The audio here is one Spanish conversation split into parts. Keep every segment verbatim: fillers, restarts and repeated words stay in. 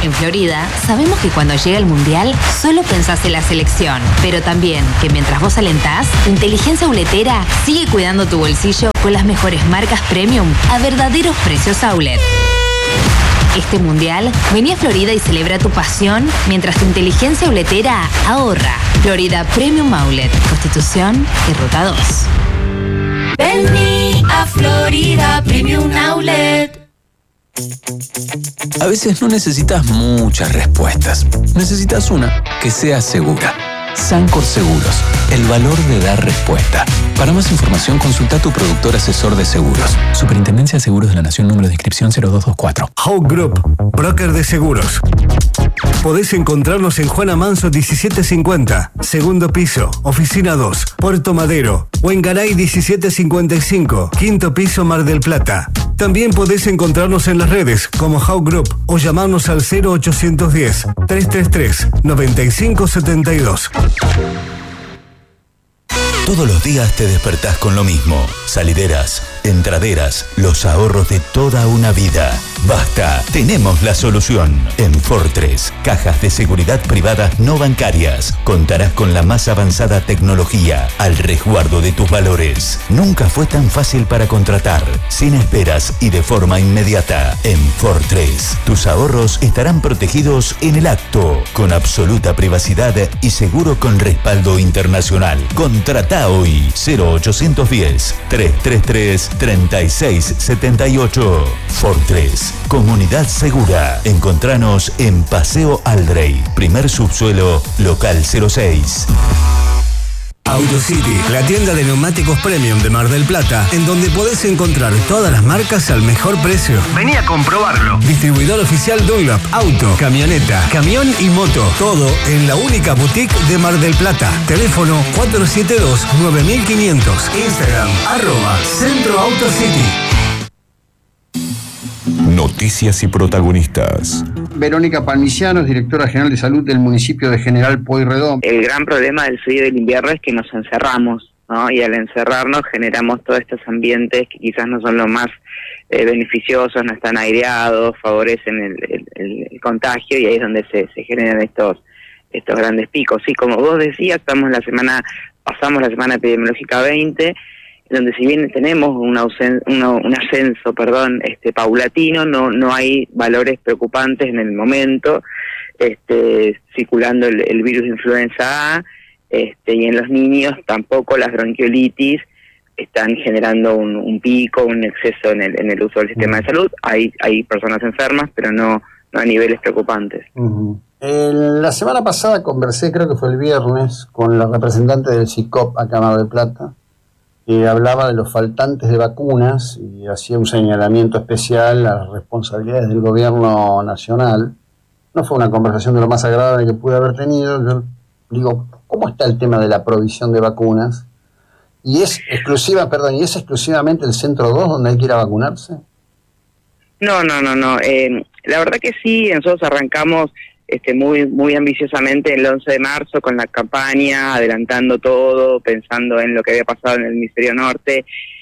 En Florida, sabemos que cuando llega el Mundial, solo pensás en la selección, pero también que mientras vos alentás, tu inteligencia boletera sigue cuidando tu bolsillo con las mejores marcas premium a verdaderos precios outlet. Este Mundial, vení a Florida y celebra tu pasión mientras tu inteligencia boletera ahorra. Florida Premium Outlet, Constitución y Ruta dos. Vení a Florida Premium Outlet. A veces no necesitas muchas respuestas. Necesitas una que sea segura. Sancor Seguros, el valor de dar respuesta. Para más información, consulta a tu productor asesor de seguros. Superintendencia de Seguros de la Nación, número de inscripción cero dos dos cuatro. Hawk Group, broker de seguros. Podés encontrarnos en Juana Manso diecisiete cincuenta, segundo piso, oficina dos, Puerto Madero, o en Garay diecisiete cincuenta y cinco, quinto piso, Mar del Plata. También podés encontrarnos en las redes como Hawk Group o llamarnos al cero ochocientos diez, trescientos treinta y tres, noventa y cinco setenta y dos. Todos los días te despertás con lo mismo. Salideras, entraderas, los ahorros de toda una vida. Basta, tenemos la solución. En Fortress, cajas de seguridad privadas no bancarias. Contarás con la más avanzada tecnología al resguardo de tus valores. Nunca fue tan fácil para contratar, sin esperas y de forma inmediata. En Fortress, tus ahorros estarán protegidos en el acto, con absoluta privacidad y seguro con respaldo internacional. Contrata hoy cero ochocientos diez, trescientos treinta y tres, treinta y seis setenta y ocho. Fortress, comunidad segura. Encontranos en Paseo Aldrey, primer subsuelo, local cero seis. AutoCity, la tienda de neumáticos premium de Mar del Plata, en donde podés encontrar todas las marcas al mejor precio. Vení a comprobarlo. Distribuidor oficial Dunlop, auto, camioneta, camión y moto. Todo en la única boutique de Mar del Plata. Teléfono cuatro siete dos, nueve mil quinientos. Instagram, arroba Centro AutoCity. Noticias y protagonistas. Verónica Palmiciano, directora general de salud del municipio de General Pueyrredón. El gran problema del frío y del invierno es que nos encerramos, ¿no? Y al encerrarnos generamos todos estos ambientes que quizás no son los más eh, beneficiosos, no están aireados, favorecen el, el, el contagio, y ahí es donde se, se generan estos estos grandes picos. Sí, como vos decías, estamos en la semana, pasamos la semana epidemiológica veinte, donde si bien tenemos un, ausen, una, un ascenso, perdón, este paulatino, no no hay valores preocupantes en el momento, este circulando el, el virus de influenza A, este y en los niños tampoco las bronquiolitis están generando un, un pico, un exceso en el en el uso del sistema de salud. Hay hay personas enfermas, pero no no a niveles preocupantes. Uh-huh. Eh, la semana pasada conversé, creo que fue el viernes, con la representante del SICOP acá en Mar del Plata, que hablaba de los faltantes de vacunas y hacía un señalamiento especial a las responsabilidades del gobierno nacional. No fue una conversación de lo más agradable que pude haber tenido. Yo digo, ¿cómo está el tema de la provisión de vacunas? ¿Y es exclusiva, perdón, y es exclusivamente el Centro dos donde hay que ir a vacunarse? No, no, no, no. Eh, la verdad que sí, nosotros arrancamos este muy muy ambiciosamente el once de marzo con la campaña, adelantando todo, pensando en lo que había pasado en el hemisferio norte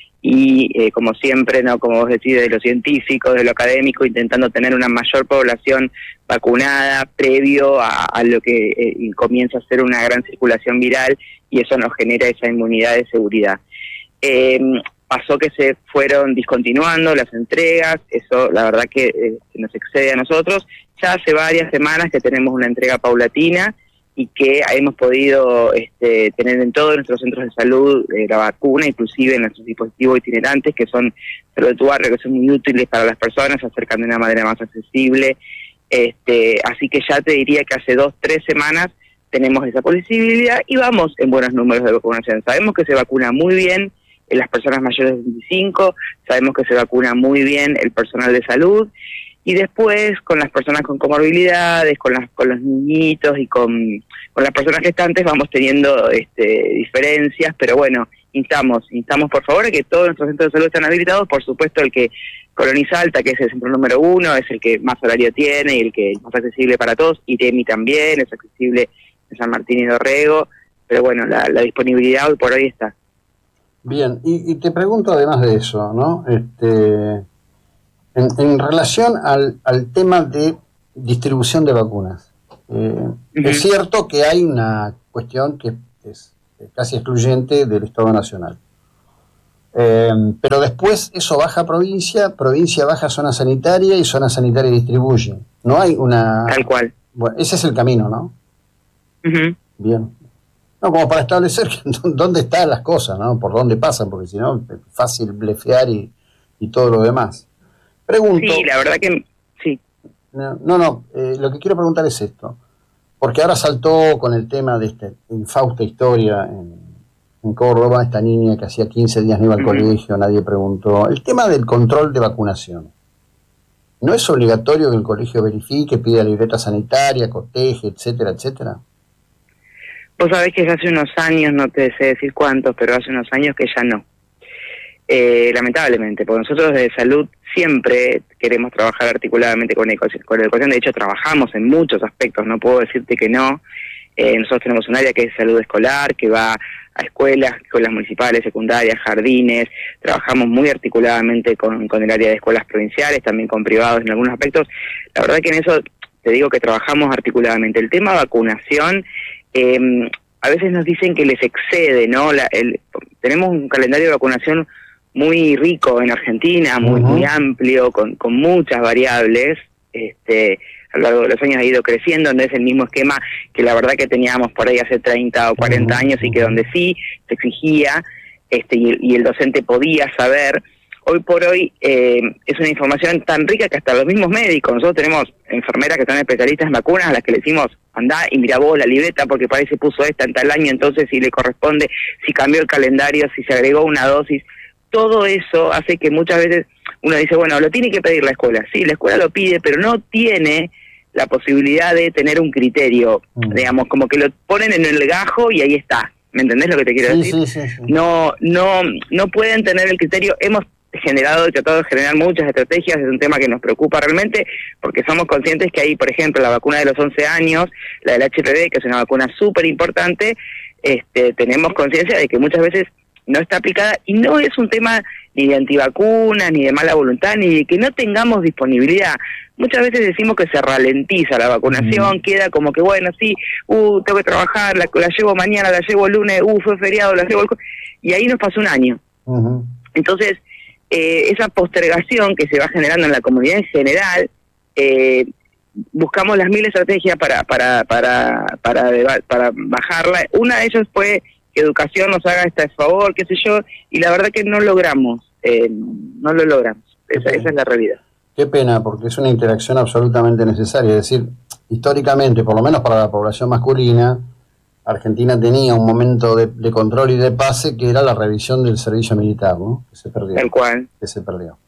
y eh, como siempre, no como vos decís, de lo científico, de lo académico, intentando tener una mayor población vacunada previo a, a lo que eh, comienza a ser una gran circulación viral, y eso nos genera esa inmunidad de seguridad. Eh, pasó que se fueron discontinuando las entregas, eso la verdad que eh, nos excede a nosotros. Ya hace varias semanas que tenemos una entrega paulatina y que hemos podido este, tener en todos nuestros centros de salud eh, la vacuna, inclusive en nuestros dispositivos itinerantes, que son salud tu barrio, que son muy útiles para las personas, se acercan de una manera más accesible. Este, así que ya te diría que hace dos, tres semanas tenemos esa posibilidad y vamos en buenos números de vacunación. Sabemos que se vacuna muy bien en las personas mayores de veinticinco, sabemos que se vacuna muy bien el personal de salud, y después con las personas con comorbilidades, con las con los niñitos y con, con las personas gestantes vamos teniendo este, diferencias, pero bueno, instamos, instamos por favor a que todos nuestros centros de salud están habilitados. Por supuesto el que coloniza Alta, que es el centro número uno, es el que más horario tiene y el que es más accesible para todos, Iremi también es accesible en San Martín y Dorrego, pero bueno, la, la disponibilidad hoy por hoy está. Bien, y, y te pregunto además de eso, ¿no? Este, en, en relación al, al tema de distribución de vacunas. Eh, uh-huh. Es cierto que hay una cuestión que es casi excluyente del Estado Nacional. Eh, pero después eso baja a provincia, provincia baja a zona sanitaria y zona sanitaria distribuye. No hay una... Tal cual. Bueno, ese es el camino, ¿no? Uh-huh. Bien. No, como para establecer dónde están las cosas, ¿no? Por dónde pasan, porque si no, es fácil blefear y, y todo lo demás. Pregunto... Sí, la verdad que... Sí. No, no, no eh, lo que quiero preguntar es esto. Porque ahora saltó con el tema de esta infausta historia en, en Córdoba, esta niña que hacía quince días no iba al uh-huh. colegio, nadie preguntó. El tema del control de vacunación. ¿No es obligatorio que el colegio verifique, pida libreta sanitaria, coteje, etcétera, etcétera? Vos sabés que hace unos años, no te sé decir cuántos, pero hace unos años que ya no. Eh, lamentablemente, porque nosotros de salud siempre queremos trabajar articuladamente con, con la educación. De hecho, trabajamos en muchos aspectos, no puedo decirte que no. Eh, nosotros tenemos un área que es salud escolar, que va a escuelas, escuelas municipales, secundarias, jardines. Trabajamos muy articuladamente con, con el área de escuelas provinciales, también con privados en algunos aspectos. La verdad que en eso te digo que trabajamos articuladamente. El tema vacunación... Eh, a veces nos dicen que les excede, ¿no? La, el, tenemos un calendario de vacunación muy rico en Argentina, muy, uh-huh. muy amplio, con, con muchas variables. Este, a lo largo de los años ha ido creciendo, no es el mismo esquema que la verdad que teníamos por ahí hace treinta o cuarenta uh-huh. años, y que donde sí se exigía este, y, y el docente podía saber. Hoy por hoy eh, es una información tan rica que hasta los mismos médicos, nosotros tenemos enfermeras que son especialistas en vacunas, a las que le decimos, andá y mira vos la libreta porque parece puso esta en tal año, entonces si le corresponde, si cambió el calendario, si se agregó una dosis. Todo eso hace que muchas veces uno dice, bueno, lo tiene que pedir la escuela. Sí, la escuela lo pide, pero no tiene la posibilidad de tener un criterio, mm. digamos, como que lo ponen en el gajo y ahí está. ¿Me entendés lo que te quiero sí, decir? Sí, sí, sí. No, no, no pueden tener el criterio. Hemos generado y tratado de generar muchas estrategias, es un tema que nos preocupa realmente, porque somos conscientes que hay, por ejemplo, la vacuna de los once años, la del H P V, que es una vacuna súper importante, este, tenemos conciencia de que muchas veces no está aplicada, y no es un tema ni de antivacunas, ni de mala voluntad, ni de que no tengamos disponibilidad. Muchas veces decimos que se ralentiza la vacunación, uh-huh. queda como que, bueno, sí, uh, tengo que trabajar, la, la llevo mañana, la llevo el lunes, uh, fue feriado, la llevo el... Y ahí nos pasó un año. Uh-huh. Entonces, Eh, esa postergación que se va generando en la comunidad en general, eh, buscamos las mil estrategias para para para para para bajarla. Una de ellas fue que educación nos haga este favor, qué sé yo, y la verdad que no logramos, eh, no lo logramos. Esa, esa es la realidad. Qué pena, porque es una interacción absolutamente necesaria. Es decir, históricamente, por lo menos para la población masculina, Argentina tenía un momento de, de control y de pase que era la revisión del servicio militar, ¿no? Que se perdió. Tal cual. Que se perdió.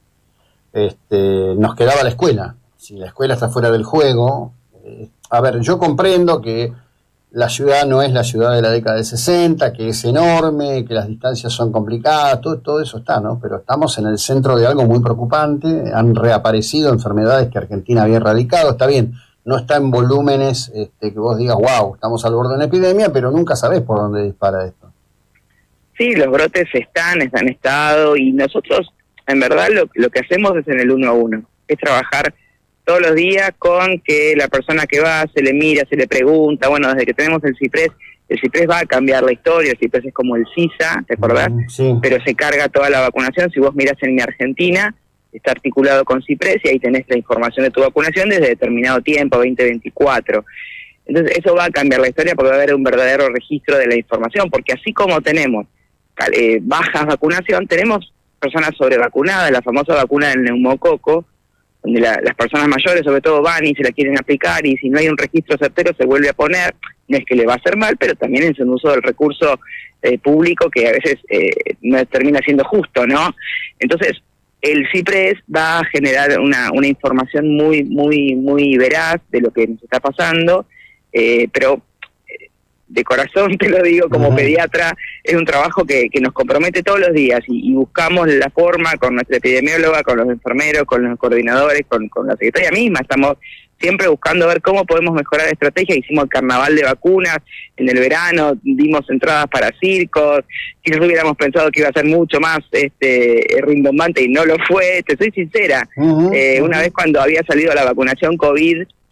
Este, nos quedaba la escuela. Si la escuela está fuera del juego... Eh, a ver, yo comprendo que la ciudad no es la ciudad de la década del sesenta, que es enorme, que las distancias son complicadas, todo, todo eso está, ¿no? Pero estamos en el centro de algo muy preocupante, han reaparecido enfermedades que Argentina había erradicado, está bien. No está en volúmenes este, que vos digas, wow, estamos al borde de una epidemia, pero nunca sabés por dónde dispara esto. Sí, los brotes están, están estado, y nosotros, en verdad, lo, lo que hacemos es en el uno a uno. Es trabajar todos los días con que la persona que va se le mira, se le pregunta. Bueno, desde que tenemos el CIPRES, el CIPRES va a cambiar la historia, el CIPRES es como el CISA, ¿te acordás? Sí. Pero se carga toda la vacunación. Si vos mirás en mi Argentina, está articulado con CIPRES y ahí tenés la información de tu vacunación desde determinado tiempo, veinte veinticuatro. Entonces eso va a cambiar la historia, porque va a haber un verdadero registro de la información, porque así como tenemos eh, bajas vacunación, tenemos personas sobrevacunadas, la famosa vacuna del neumococo, donde la, las personas mayores sobre todo van y se la quieren aplicar, y si no hay un registro certero se vuelve a poner. No es que le va a hacer mal, pero también es un uso del recurso eh, público que a veces eh, no termina siendo justo, ¿no? Entonces el CIPRES va a generar una, una información muy muy muy veraz de lo que nos está pasando, eh, pero eh, de corazón te lo digo como uh-huh. pediatra, es un trabajo que, que nos compromete todos los días, y, y buscamos la forma con nuestra epidemióloga, con los enfermeros, con los coordinadores, con, con la secretaria misma. Estamos siempre buscando ver cómo podemos mejorar la estrategia. Hicimos el carnaval de vacunas en el verano, dimos entradas para circos, quizás hubiéramos pensado que iba a ser mucho más este rimbombante y no lo fue, te soy sincera. Uh-huh, eh, uh-huh. Una vez cuando había salido la vacunación COVID,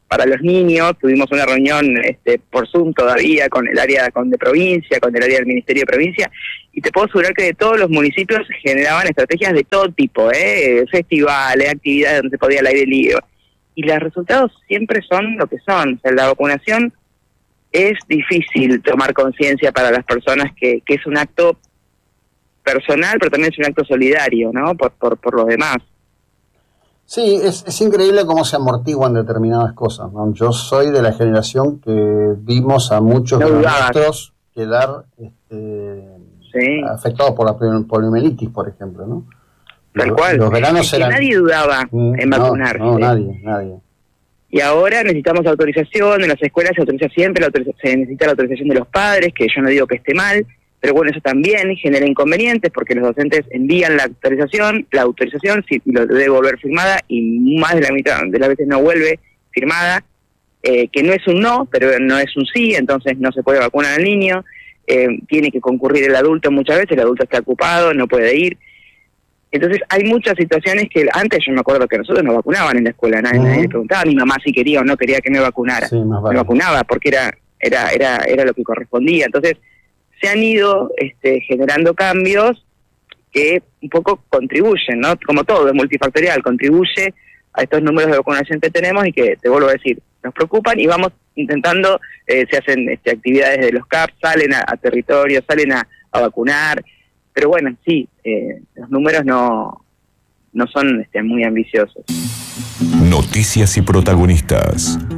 para los niños. Tuvimos una reunión este, por Zoom todavía con el área con de provincia, con el área del Ministerio de Provincia, y te puedo asegurar que de todos los municipios generaban estrategias de todo tipo, ¿eh? festivales, actividades donde se podía al aire libre. Y los resultados siempre son lo que son. O sea, la vacunación es difícil tomar conciencia para las personas que, que es un acto personal, pero también es un acto solidario, ¿no? Por, por, por los demás. Sí, es, es increíble cómo se amortiguan determinadas cosas, ¿no? Yo soy de la generación que vimos a muchos no de nosotros quedar este, sí. afectados por la poliomielitis, por ejemplo, ¿no? Tal los, cual. Los veranos eran... nadie dudaba mm, en vacunarse. No, no, nadie, nadie. Y ahora necesitamos autorización, en las escuelas se autoriza siempre, la autoriza, se necesita la autorización de los padres, que yo no digo que esté mal, pero bueno, eso también genera inconvenientes porque los docentes envían la autorización, la autorización sí, lo debe volver firmada y más de la mitad de las veces no vuelve firmada, eh, que no es un no, pero no es un sí, entonces no se puede vacunar al niño, eh, tiene que concurrir el adulto muchas veces, el adulto está ocupado, no puede ir. Entonces hay muchas situaciones que antes yo me acuerdo que nosotros nos vacunaban en la escuela, nadie, uh-huh. nadie le preguntaba a mi mamá si quería o no quería que me vacunara, sí, más vale. me vacunaba porque era era era era lo que correspondía. Entonces se han ido este, generando cambios que un poco contribuyen, ¿no? Como todo, es multifactorial, contribuye a estos números de vacunación que tenemos y que, te vuelvo a decir, nos preocupan y vamos intentando, eh, se hacen este, actividades de los C A P, salen a, a territorio, salen a, a vacunar, pero bueno, sí, eh, los números no, no son este, muy ambiciosos. Noticias y protagonistas.